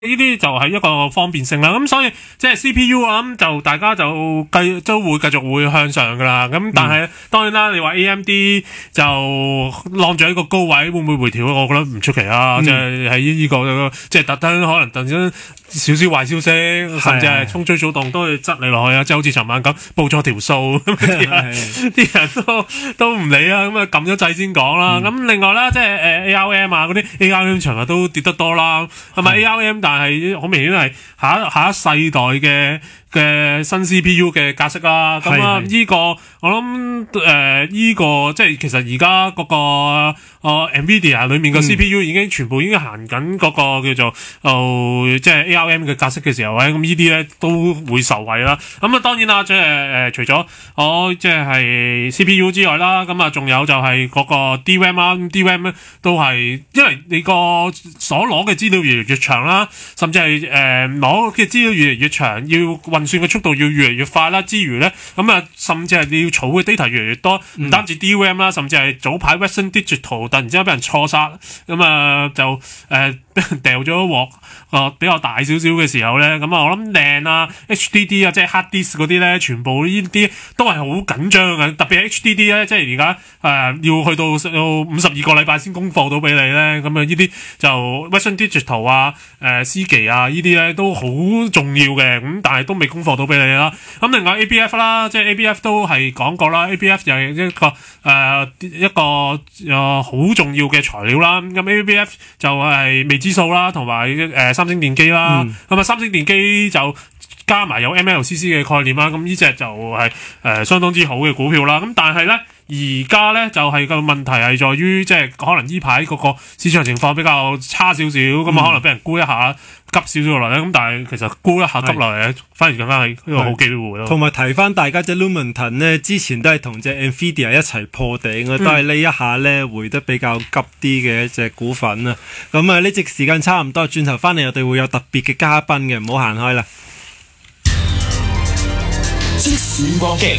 呢啲就係一個方便性啦，咁所以即係 CPU 我諗就大家就都會繼續會向上噶啦，咁但係當然啦，你話 AMD 就晾住喺個高位，會唔會回調？我覺得唔出奇啊，即係喺呢個即係特登可能突然間少少壞消息，甚至係風吹草動都會執你落去啊，即係好似尋晚咁報錯條數，啲人都唔理啊，咁啊撳咗掣先講啦。咁另外啦，即係ARM 啊嗰啲 ARM 場都跌得多啦，係咪 ARM？但係好明顯係下一世代嘅新 CPU 嘅格式啦，咁啊呢個我諗呢個即係其實而家嗰個Nvidia 裏面嘅 CPU 已經全部已經行緊嗰個叫做即係 ARM 嘅格式嘅時候咧，咁呢啲咧都會受惠啦。咁啊當然啦，即係除咗即係 CPU 之外啦，咁啊仲有就係嗰個 DRAM 啦，DRAM 咧都係因為你個所攞嘅資料越嚟越長啦，甚至係攞嘅資料越嚟越長，要運算嘅速度要越嚟越快啦，之餘咧咁啊甚至係你要儲嘅 data 越嚟越多，唔單止 DRAM 啦，甚至係早排 Western Digital 突然之間俾人錯殺，咁啊就俾人掉咗鑊比較大少少嘅時候咧，咁啊我諗靚啊 HDD 啊即係 hard disk 嗰啲咧，全部呢啲都係好緊張嘅，特別係 HDD 咧，即係而家要去到52個禮拜先供貨到俾你咧，咁啊呢啲就 Western Digital 啊Seagate 啊呢啲咧都好重要嘅，咁但係都未供貨到俾你啦。咁另外 ABF 啦，即係 ABF 都係講過啦 ，ABF 又係一個好重要嘅材料啦。咁 ABF 就係未知數啦，同埋三星電機啦。咁啊三星電機就加埋有 MLCC 嘅概念啦，咁呢隻就係相當之好嘅股票啦。咁但係咧而家咧就係個問題係在於即係可能呢排嗰個市場情況比較差少少，咁啊可能俾人沽一下急少少落嚟咧，咁但係其實沽一下急落嚟咧，反而更加係一個好機會咯。 同埋提翻大家隻 Lumentum 咧，之前都係同隻 Nvidia 一齊破頂嘅，都係呢一下咧回得比較急啲嘅一隻股份啊。咁啊呢隻時間差唔多，轉頭翻嚟我哋會有特別嘅嘉賓嘅，唔好行開啦。 即時光擊，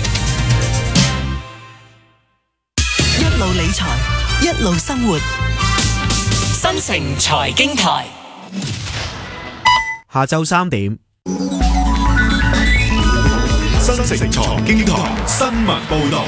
一路理財，一路生活， 新城財經台。 下晝3點， 新城財經台新聞報道。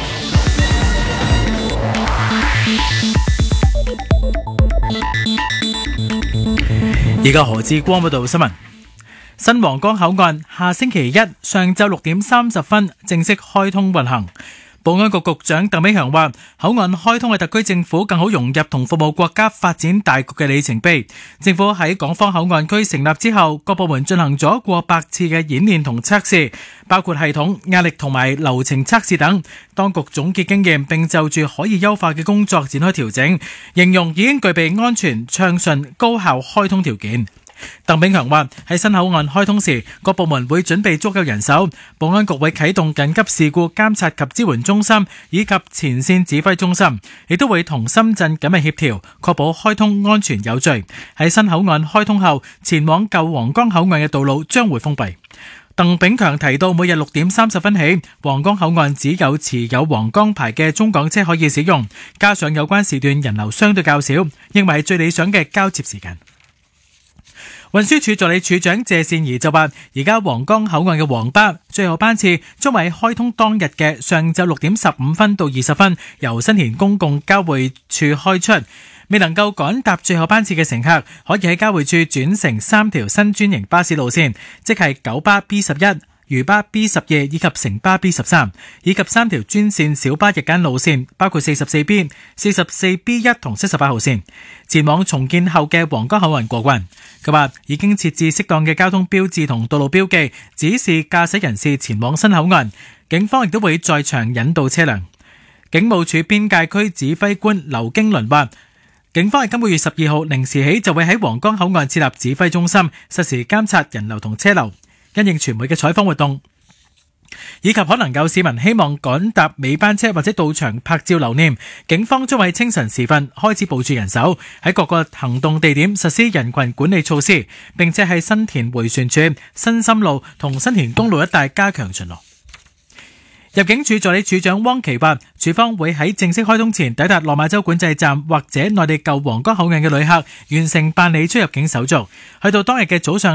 而家何志光報道新聞。新皇崗口岸下星期一上晝6點30分正式開通運行。保安局局長鄧炳強話，口岸開通係特區政府更好融入同服務國家發展大局嘅里程碑。政府喺港方口岸區成立之後，各部門進行咗過百次嘅演練同測試，包括系統、壓力同埋流程測試等。當局總結經驗，並就住可以優化嘅工作展開調整，形容已經具備安全、暢順、高效開通條件。鄧炳強話，喺新口岸開通時，各部門會準備足夠人手，保安局會啟動緊急事故監察及支援中心以及前線指揮中心，亦都會同深圳緊密協調，確保開通安全有序。喺新口岸開通後，前往舊皇崗口岸嘅道路將會封閉。鄧炳強提到，每日6點30分起，皇崗口岸只有持有皇崗牌嘅中港車可以使用，加上有關時段人流相對較少，認為係最理想嘅交接時間。運輸署助理署長謝善儀就話，而家皇崗口岸嘅黃巴最後班次將會喺開通當日嘅上晝6點15分到20分由新田公共交匯處開出，未能夠趕搭最後班次嘅乘客可以喺交匯處轉乘3條新專營巴士路線，即係九巴 B11、漁巴 B12 以及城巴 B13， 以及3條專線小巴日間路線，包括 44B、44B1 同78號線，前往重建後嘅皇崗口岸過關。佢話已經設置適當嘅交通標誌同道路標記，指示駕駛人士前往新口岸。警方亦都會在場引導車輛。警務處邊界區指揮官劉經綸話，警方喺今個月12號0時起就會喺皇崗口岸設立指揮中心，實時監察人流同車流。因應傳媒嘅採訪活動，以及可能有市民希望趕搭尾班車或者到場拍照留念，警方將喺清晨時分開始部署人手，喺各個行動地點實施人群管理措施，並且喺新田迴旋處、新深路同新田公路一帶加強巡邏。 入境處助理處長汪琪話，處方會喺正式開通前抵達落馬洲管制站或者內地舊皇崗口岸嘅旅客完成辦理出入境手續，去到當日嘅早上